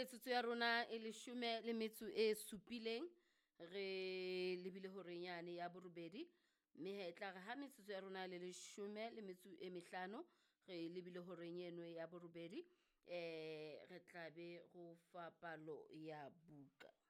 metsotso ya rona e 17 re lebile hore nyane ya borobedi mme ha e tla re ha metsotso ya rona le 15 re lebile hore eno ya borobedi re tla be go fa palo ya buka.